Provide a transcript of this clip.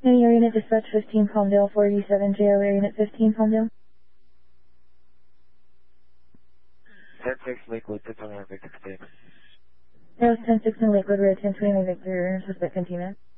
Any Air Unit Dispatch 15 Palmdale 47 JO Air Unit 15 Palmdale. 10-6 Lakewood, Victor 6. Air 10-6 in Lakewood, Road 1020 Victor, suspect containment.